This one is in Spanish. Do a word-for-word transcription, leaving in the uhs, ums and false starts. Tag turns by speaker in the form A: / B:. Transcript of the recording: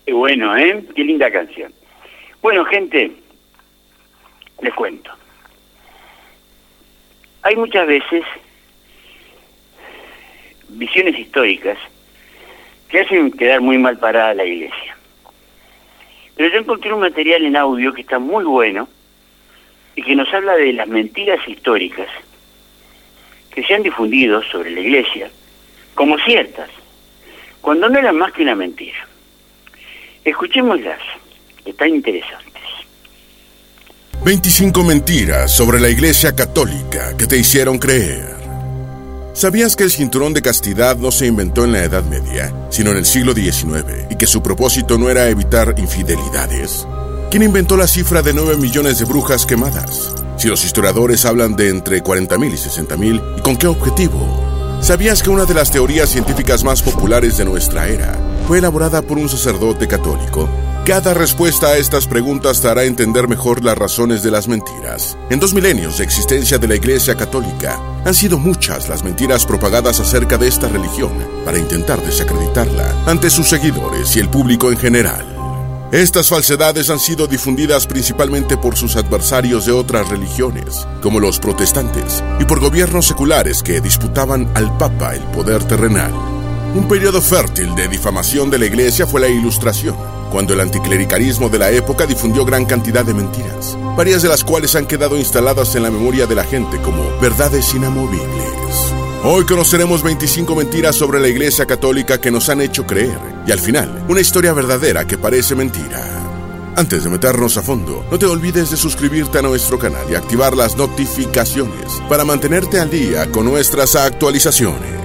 A: Qué bueno, ¿eh? Qué linda canción. Bueno, gente, les cuento. Hay muchas veces visiones históricas que hacen quedar muy mal parada la iglesia. Pero yo encontré un material en audio que está muy bueno y que nos habla de las mentiras históricas que se han difundido sobre la iglesia como ciertas, cuando no eran más que una mentira. Escuchémoslas, están interesantes.
B: veinticinco mentiras sobre la Iglesia Católica que te hicieron creer. ¿Sabías que el cinturón de castidad no se inventó en la Edad Media, sino en el siglo diecinueve, y que su propósito no era evitar infidelidades? ¿Quién inventó la cifra de nueve millones de brujas quemadas? Si los historiadores hablan de entre cuarenta mil y sesenta mil, ¿y con qué objetivo? ¿Sabías que una de las teorías científicas más populares de nuestra era fue elaborada por un sacerdote católico? Cada respuesta a estas preguntas te hará entender mejor las razones de las mentiras. En dos milenios de existencia de la Iglesia Católica, han sido muchas las mentiras propagadas acerca de esta religión para intentar desacreditarla ante sus seguidores y el público en general. Estas falsedades han sido difundidas principalmente por sus adversarios de otras religiones, como los protestantes, y por gobiernos seculares que disputaban al Papa el poder terrenal. Un periodo fértil de difamación de la Iglesia fue la Ilustración, cuando el anticlericalismo de la época difundió gran cantidad de mentiras, varias de las cuales han quedado instaladas en la memoria de la gente como verdades inamovibles. Hoy conoceremos veinticinco mentiras sobre la Iglesia Católica que nos han hecho creer, y al final, una historia verdadera que parece mentira. Antes de meternos a fondo, no te olvides de suscribirte a nuestro canal y activar las notificaciones para mantenerte al día con nuestras actualizaciones.